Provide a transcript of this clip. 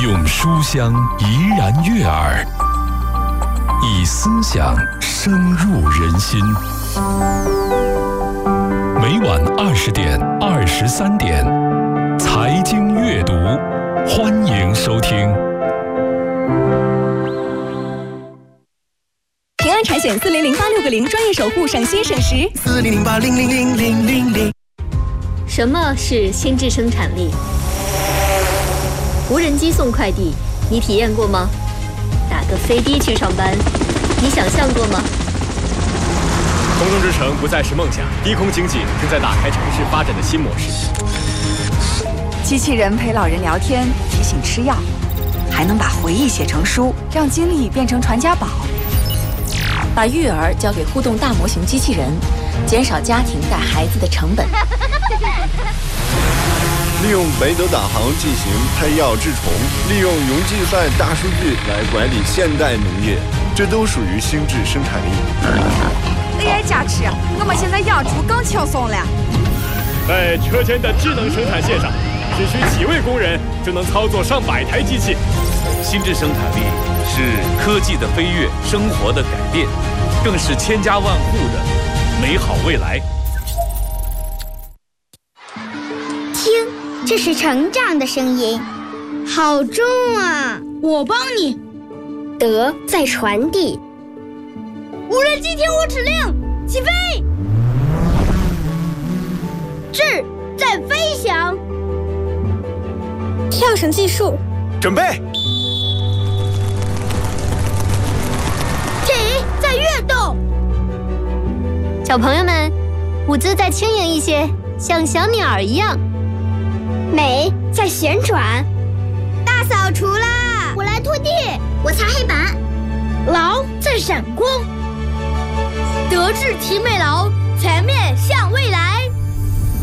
用书香怡然悦耳，以思想深入人心。每晚20点、23点，财经阅读，欢迎收听。 平安产险400860专业守护，省心省时。 4008000000。 什么是心智生产力？无人机送快递，你体验过吗？打个飞的去上班，你想象过吗？ 空中之城不再是梦想，低空经济正在打开城市发展的新模式。 机器人陪老人聊天，提醒吃药，还能把回忆写成书，让经历变成传家宝。 把育儿交给互动大模型机器人，减少家庭带孩子的成本。 利用北斗导航进行配药治虫，利用云计算大数据来管理现代农业，这都属于心智生产力。 AI 加持，我们现在养猪更轻松了。 在车间的智能生产线上，只需几位工人就能操作上百台机器。 心智生产力是科技的飞跃，生活的改变，更是千家万户的美好未来。 听，这是成长的声音，好重啊！ 我帮你。 德在传递。 无人机听我指令，起飞！智在飞翔。 跳绳技术， 准备。 体在跃动。 小朋友们，舞姿再轻盈一些，像小鸟一样。 美在旋转。 大扫除啦！我来拖地， 我擦黑板。 劳在闪光。德智体美劳，全面向未